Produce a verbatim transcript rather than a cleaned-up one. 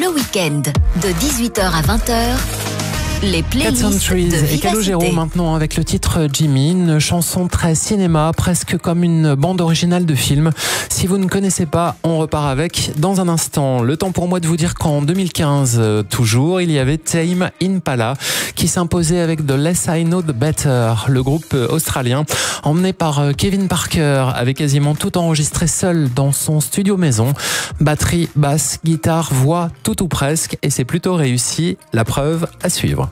le week-end, de dix-huit heures à vingt heures. Les playlists Cat Centuries de et Calogero Vivacité. maintenant avec le titre Jimmy, une chanson très cinéma, presque comme une bande originale de film. Si vous ne connaissez pas, on repart avec dans un instant. Le temps pour moi de vous dire qu'en deux mille quinze, toujours, il y avait Tame Impala qui s'imposait avec The Less I Know The Better, le groupe australien, emmené par Kevin Parker, avait quasiment tout enregistré seul dans son studio maison. Batterie, basse, guitare, voix, tout ou presque, et c'est plutôt réussi. La preuve à suivre.